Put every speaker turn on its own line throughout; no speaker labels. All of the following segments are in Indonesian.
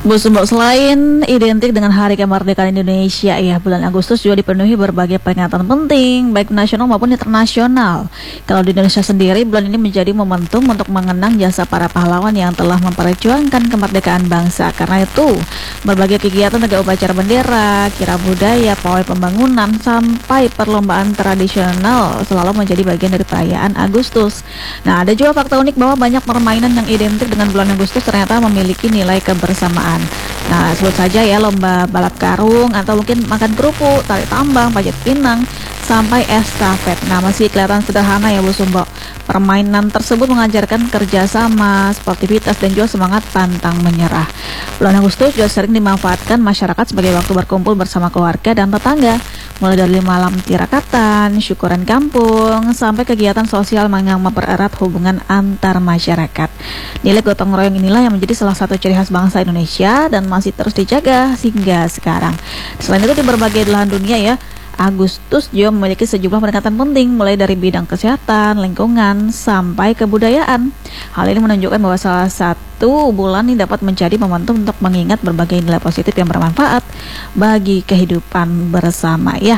Bu Sumbok, selain identik dengan Hari Kemerdekaan Indonesia, ya bulan Agustus juga dipenuhi berbagai peringatan penting, baik nasional maupun internasional. Kalau di Indonesia sendiri, bulan ini menjadi momentum untuk mengenang jasa para pahlawan yang telah memperjuangkan kemerdekaan bangsa. Karena itu, berbagai kegiatan dari upacara bendera, kira budaya, pawai pembangunan, sampai perlombaan tradisional selalu menjadi bagian dari perayaan Agustus. Nah, ada juga fakta unik bahwa banyak permainan yang identik dengan bulan Agustus ternyata memiliki nilai kebersamaan. Nah, sebut saja ya lomba balap karung, atau mungkin makan kerupuk, tarik tambang, panjat pinang, sampai estafet. Nah, masih kelihatan sederhana ya Bu Sumbok. Permainan tersebut mengajarkan kerjasama, sportivitas, dan juga semangat pantang menyerah. Bulan Agustus juga sering dimanfaatkan masyarakat sebagai waktu berkumpul bersama keluarga dan tetangga, mulai dari malam tirakatan, syukuran kampung, sampai kegiatan sosial yang mempererat hubungan antar masyarakat. Nilai gotong royong inilah yang menjadi salah satu ciri khas bangsa Indonesia dan masih terus dijaga hingga sekarang. Selain itu, di berbagai belahan dunia ya, Agustus juga memiliki sejumlah pendekatan penting, mulai dari bidang kesehatan, lingkungan, sampai kebudayaan. Hal ini menunjukkan bahwa salah satu bulan ini dapat menjadi momentum untuk mengingat berbagai nilai positif yang bermanfaat bagi kehidupan bersama ya.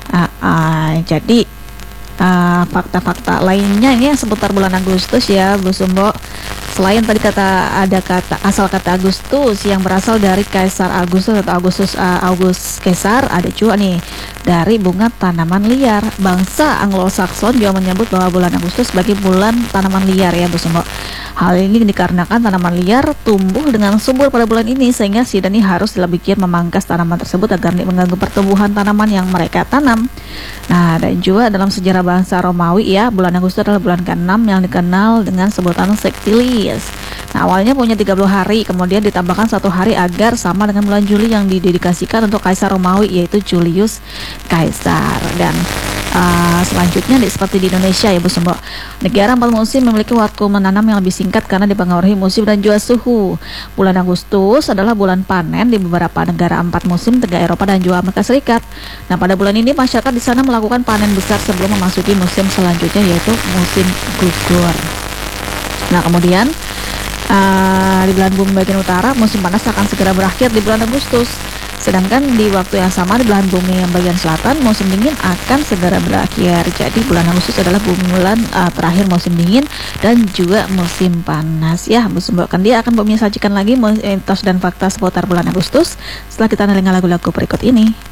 Jadi fakta-fakta lainnya ini seputar bulan Agustus ya Bu Sumbok. Selain tadi ada asal kata Agustus yang berasal dari Kaisar Agustus atau August Caesar, ada juga nih dari bunga tanaman liar. Bangsa Anglo-Saxon juga menyebut bahwa bulan Agustus sebagai bulan tanaman liar ya Bu Sumbok. Hal ini dikarenakan tanaman liar tumbuh dengan subur pada bulan ini, sehingga si Dani harus lebih giat memangkas tanaman tersebut agar tidak mengganggu pertumbuhan tanaman yang mereka tanam. Nah, dan juga dalam sejarah bangsa Romawi ya, bulan Agustus adalah bulan ke-6 yang dikenal dengan sebutan Sextilis. Nah, awalnya punya 30 hari, kemudian ditambahkan 1 hari agar sama dengan bulan Juli yang didedikasikan untuk Kaisar Romawi, yaitu Julius Caesar. Dan selanjutnya seperti di Indonesia ya Bu Sumbok, negara 4 musim memiliki waktu menanam yang lebih singkat karena dipengaruhi musim dan juga suhu. Bulan Agustus adalah bulan panen di beberapa negara 4 musim, negara Eropa dan juga Amerika Serikat. Nah, pada bulan ini masyarakat di sana melakukan panen besar sebelum memasuki musim selanjutnya, yaitu musim gugur. Nah, kemudian di belahan bumi bagian utara, musim panas akan segera berakhir di bulan Agustus. Sedangkan di waktu yang sama di belahan bumi yang bagian selatan, musim dingin akan segera berakhir. Jadi bulan Agustus adalah bulan terakhir musim dingin dan juga musim panas ya Bu Sumbok. Dia akan sajikan lagi mitos dan fakta seputar bulan Agustus setelah kita dengar lagu-lagu berikut ini.